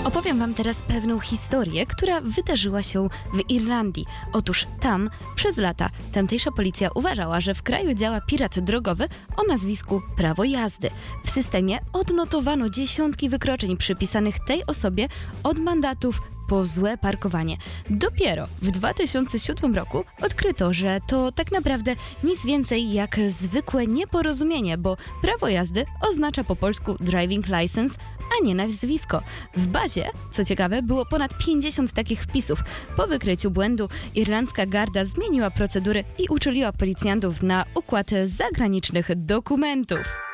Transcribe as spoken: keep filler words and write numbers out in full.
Opowiem wam teraz pewną historię, która wydarzyła się w Irlandii. Otóż tam przez lata tamtejsza policja uważała, że w kraju działa pirat drogowy o nazwisku prawo jazdy. W systemie odnotowano dziesiątki wykroczeń przypisanych tej osobie od mandatów po złe parkowanie. Dopiero w dwa tysiące siódmym roku odkryto, że to tak naprawdę nic więcej jak zwykłe nieporozumienie, bo prawo jazdy oznacza po polsku driving license, a nie nazwisko. W bazie, co ciekawe, było ponad pięćdziesiąt takich wpisów. Po wykryciu błędu irlandzka garda zmieniła procedury i uczuliła policjantów na układ zagranicznych dokumentów.